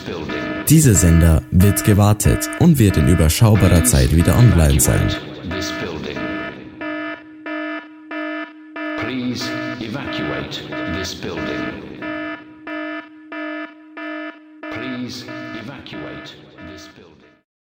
Dieser Sender wird gewartet und wird in überschaubarer Zeit wieder online sein. Please evacuate this building. Please